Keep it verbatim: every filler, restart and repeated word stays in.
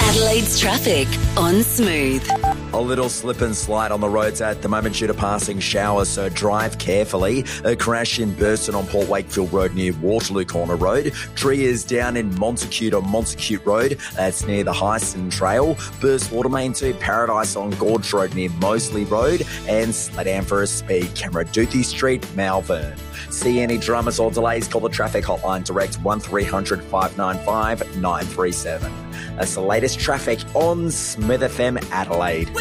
Adelaide's traffic on Smooth. A little slip and slide on the roads at the moment due to passing showers, so drive carefully. A crash in Burston on Port Wakefield Road near Waterloo Corner Road. Tree is down in Montacute on Montacute Road. That's near the Heiston Trail. Burst water main to Paradise on Gorge Road near Moseley Road. And slow down for a speed camera, Duthie Street, Malvern. See any dramas or delays, call the traffic hotline direct one three hundred, five nine five, nine three seven. That's the latest traffic on Smith F M Adelaide.